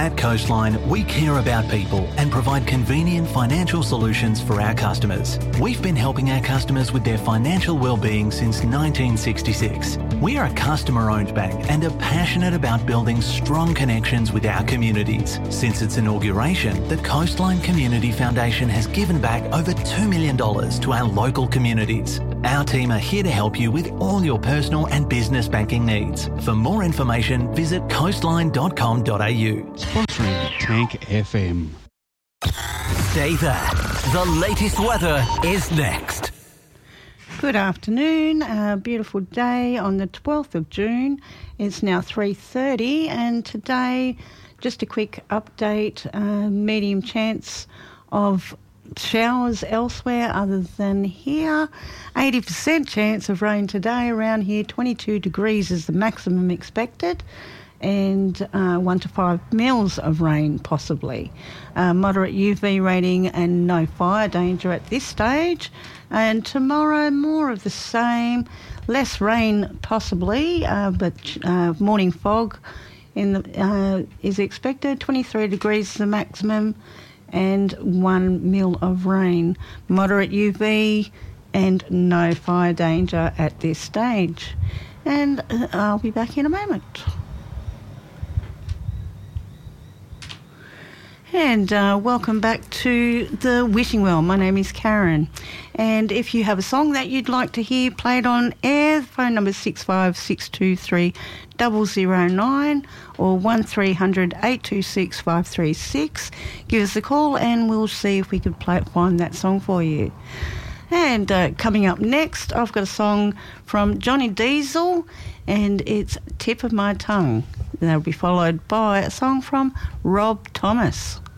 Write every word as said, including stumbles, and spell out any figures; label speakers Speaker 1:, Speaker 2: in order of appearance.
Speaker 1: At Coastline, we care about people and provide convenient financial solutions for our customers. We've been helping our customers with their financial well-being since nineteen sixty-six. We are a customer-owned bank and are passionate about building strong connections with our communities. Since its inauguration, the Coastline Community Foundation has given back over two million dollars to our local communities. Our team are here to help you with all your personal and business banking needs. For more information, visit coastline dot com dot a u.
Speaker 2: Sponsoring Tank F M.
Speaker 1: Stay there. The latest weather is next.
Speaker 3: Good afternoon. A beautiful day on the twelfth of June. It's now three thirty, and today, just a quick update, uh, medium chance of showers elsewhere other than here. eighty percent chance of rain today around here. twenty-two degrees is the maximum expected, and uh, one to five mils of rain possibly. Uh, moderate U V rating and no fire danger at this stage. And tomorrow, more of the same. Less rain possibly, uh, but uh, morning fog in the, uh, is expected. twenty-three degrees is the maximum, and one mil of rain. Moderate U V and no fire danger at this stage. And uh, I'll be back in a moment. And uh, welcome back to the Wishing Well. My name is Karen. And if you have a song that you'd like to hear played on air, the phone number is six five six two three zero zero nine or one three hundred eight two six five three six. Give us a call and we'll see if we can play, find that song for you. And uh, coming up next, I've got a song from Johnny Diesel, and it's Tip of My Tongue. That'll be followed by a song from Rob Thomas.